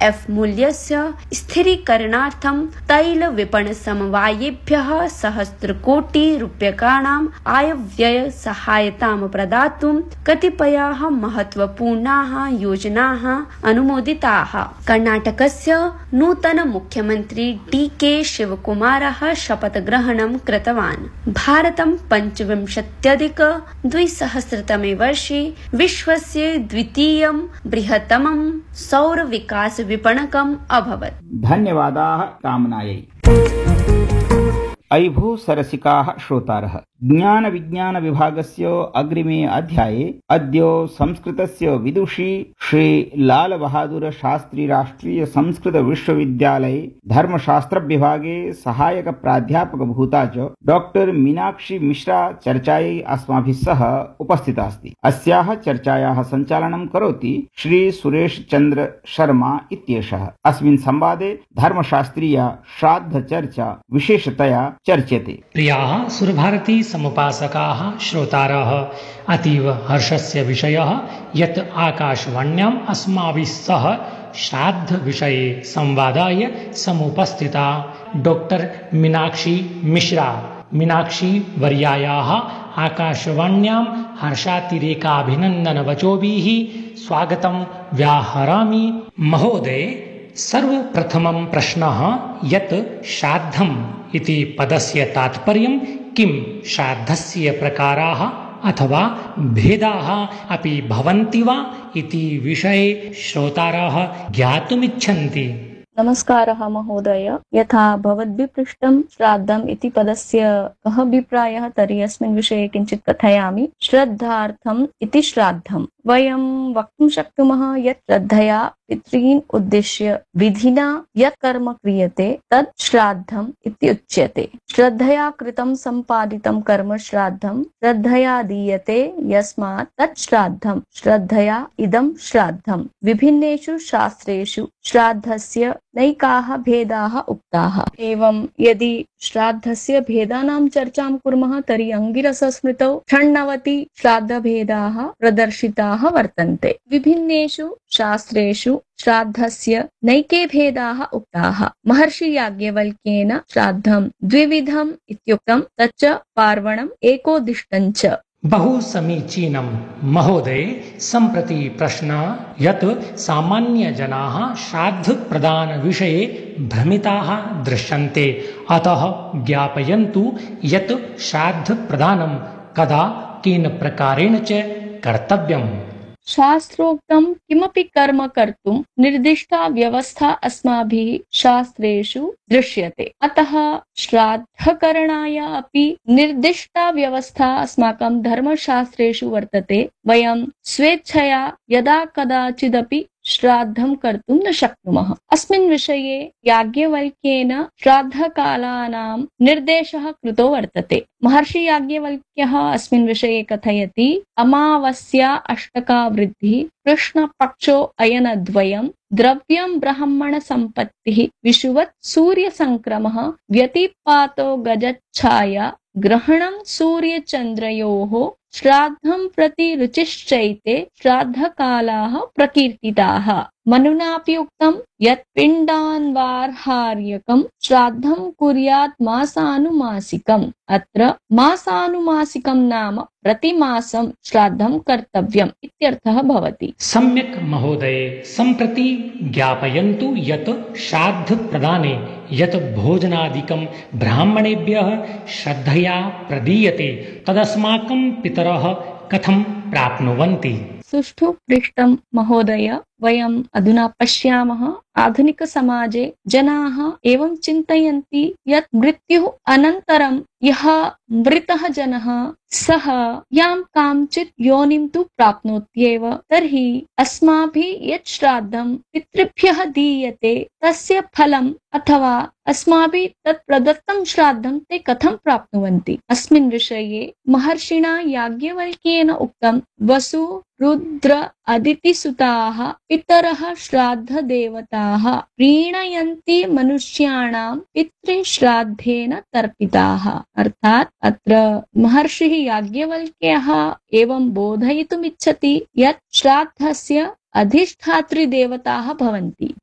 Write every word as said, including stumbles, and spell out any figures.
F मूल्यस्य स्थिरीकरणार्थं तैलविपणसमवायेभ्यः सहस्रकोटिरूप्यकाणाम् आयव्यय सहायतां प्रदातुं कतिपयाः महत्वपूर्णाः योजनाः अनुमोदिताः। कर्णाटकस्य नूतन मुख्यमन्त्री डी के शिवकुमारः शपथग्रहणं कृतवान्। भारतं पञ्चविंशत्यधिक द्विसहस्रतमे वर्षे विश्वस्य द्वितीयं बृहत्तमं सौर विकास विपणकम् अभवत्। धन्यवादाः कामनायै। अयि भो सरसिकाः श्रोतारः, ज्ञान विज्ञान विभागस्य अग्रिमे अध्याये अद्य संस्कृतस्य विदुषी श्री लाल बहादुर शास्त्री राष्ट्रीय संस्कृत विश्वविद्यालये धर्मशास्त्र विभागे सहायक प्राध्यापक भूता च डॉक्टर मीनाक्षी मिश्रा चर्चायै अस्माभिः सह उपस्थिता अस्ति। अस्याः चर्चायाः सञ्चालनं करोति श्री सुरेश चन्द्र शर्मा इत्येषः। अस्मिन् संवादे धर्मशास्त्रीया श्राद्ध चर्चा विशेषतया चर्च्यते। प्रियाः सुरभारती समुपासकाः श्रोतारः, अतीव हर्षस्य विषयः यत् आकाशवाण्याम् अस्माभिः सह श्राद्ध विषये संवादाय समुपस्थिता डॉक्टर मीनाक्षी मिश्रा। मीनाक्षी वर्यायाः आकाशवाण्यां हर्षातिरेकाभिनन्दनवचोभिः स्वागतं व्याहरामि। महोदय, सर्वप्रथमं प्रश्नः यत् श्राद्धम् इति पदस्य तात्पर्यं किं? श्राद्धस्य प्रकाराः अथवा भेदाः अपि भवन्ति वा इति विषये श्रोतारः ज्ञातुमिच्छन्ति। नमस्कारः महोदय। यथा भवद्भिः पृष्टं श्राद्धम् इति पदस्य कः अभिप्रायः, तर्हि अस्मिन् विषये किञ्चित् कथयामि। श्रद्धार्थम् इति श्राद्धम्। वयं वक्तुं शक्नुमः यत् श्रद्धया पितॄन् उद्दिश्य विधिना यत् कर्म क्रियते तत् श्राद्धम् इति उच्यते। श्रद्धया कृतं सम्पादितं कर्म श्राद्धं श्रद्धया दीयते यस्मात् तत् श्राद्धम्। श्रद्धया इदं श्राद्धम्। विभिन्नेषु शास्त्रेषु श्राद्धस्य नैकाः भेदाः उक्ताः। एवं यदि श्राद्धस्य भेदानां चर्चां कुर्मः तर्हि अंगिरसस्मृतौ षण्णवति श्राद्धभेदाः प्रदर्शिताः वर्तन्ते। विभिन्नेषु शास्त्रेषु श्राद्धस्य नैके भेदाः उक्ताः। महर्षि याज्ञवल्क्येन श्राद्धं द्विविधम् इत्युक्तं, तच्च पार्वणम् एकोदिष्टं च। बहु समीचीनं महोदय। सम्प्रति प्रश्नः यत् सामान्यजनाः श्राद्धप्रदानविषये भ्रमिताः दृश्यन्ते, अतः ज्ञापयन्तु यत् श्राद्धप्रदानं कदा केन प्रकारेण च कर्तव्यम्। शास्त्रोक्तं किमपि कर्म कर्तुं निर्दिष्टा व्यवस्था अस्माभिः शास्त्रेषु दृश्यते। अतः श्राद्धकरणाय अपि निर्दिष्टा व्यवस्था अस्माकं धर्मशास्त्रेषु वर्तते। वयं स्वेच्छया यदा कदाचिदपि श्राद्धं कर्तुं न शक्नुमः। अस्मिन् विषये याज्ञवल्क्येन श्राद्धकालानां निर्देशः कृतो वर्तते। महर्षि याज्ञवल्क्यः अस्मिन् विषये कथयति, अमावस्या अष्टका वृद्धिः, कृष्णपक्षो अयनद्वयं, द्रव्यं ब्राह्मण संपत्तिः, विषुवत् सूर्य संक्रमः, व्यतिपातो गजच्छाया, ग्रहणं सूर्यचन्द्रयोः, श्राद्धं प्रति रुचिश्चैते श्राद्धकालाः प्रकीर्तिताः। मनुनापि उक्तं यत् पिण्डान्वार्हार्यकं श्राद्धं कुर्यात् मासानुमासिकम्। अत्र मासानुमासिकं नाम प्रतिमासं श्राद्धं कर्तव्यम् इत्यर्थः भवति। सम्यक् महोदय। सम्प्रति ज्ञापयन्तु यत् श्राद्धप्रदाने यत् भोजनादिकं ब्राह्मणेभ्यः श्रद्धया प्रदीयते तदस्माकं पितरः कथं प्राप्नुवन्ति? सुष्ठु पृष्टं महोदय। वयम् अधुना पश्यामः आधुनिकसमाजे जनाः एवं चिन्तयन्ति यत् मृत्युः अनन्तरं यः मृतः जनः सः यां काञ्चित् योनिं तु प्राप्नोत्येव। तर्हि अस्माभिः यत् श्राद्धं पितृभ्यः दीयते तस्य फलम् अथवा अस्माभिः तत् प्रदत्तं श्राद्धं ते कथं प्राप्नुवन्ति? अस्मिन् विषये महर्षिणा याज्ञवल्क्येन उक्तं, वसु रुद्र अदितिसुताः पितरः श्राद्ध देवताः प्रीणयन्ति मनुष्याणां पितृश्राद्धेन तर्पिताः। अर्थात् अत्र महर्षिः याज्ञवल्क्यः एवं बोधयितुमिच्छति यत् श्राद्धस्य अधिष्ठातृदेवताः भवन्ति।